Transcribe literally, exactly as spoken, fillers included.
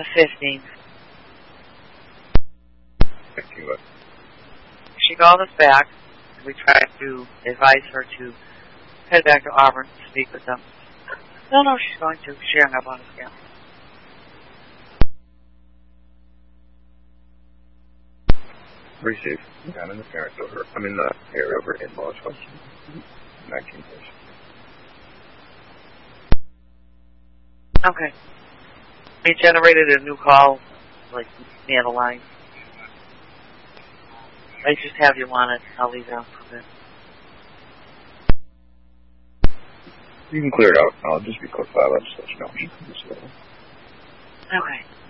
A fifteen. fifteen what? She called us back. We tried to advise her to head back to Auburn to speak with them. No, no, she's going to. She hung up on us again. Received. Down in the parents over. I'm in the area over in-laws question. nineteen days. Okay. We generated a new call, like, near the line. I just have you on it. I'll leave it out for a bit. You can clear it out. I'll just be close by. I'll just let you know. Okay.